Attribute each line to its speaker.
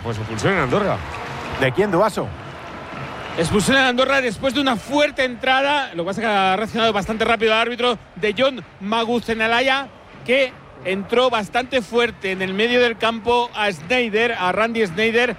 Speaker 1: Pues expulsión en Andorra.
Speaker 2: ¿De quién, Duaso?
Speaker 3: Expulsión en Andorra después de una fuerte entrada. Lo que pasa es que ha reaccionado bastante rápido el árbitro, de Jon Maguzenalaya, que entró bastante fuerte en el medio del campo a Sneijder, a Randy Sneijder,